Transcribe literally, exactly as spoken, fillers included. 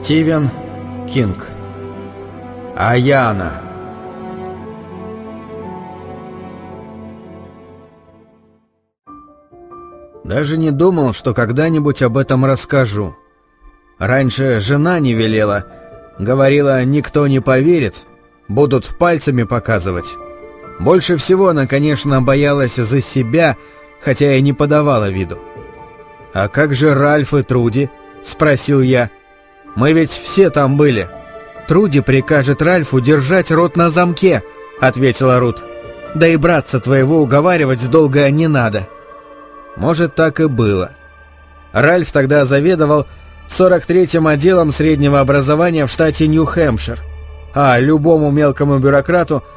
Стивен Кинг. Аяна. Даже не думал, что когда-нибудь об этом расскажу. Раньше жена не велела. Говорила, никто не поверит. Будут пальцами показывать. Больше всего она, конечно, боялась за себя, хотя и не подавала виду. «А как же Ральф и Труди?» — спросил я. «Мы ведь все там были». «Труди прикажет Ральфу держать рот на замке», — ответила Рут. «Да и братца твоего уговаривать долго не надо». Может, так и было. Ральф тогда заведовал сорок третьим отделом среднего образования в штате Нью-Хэмпшир, а любому мелкому бюрократу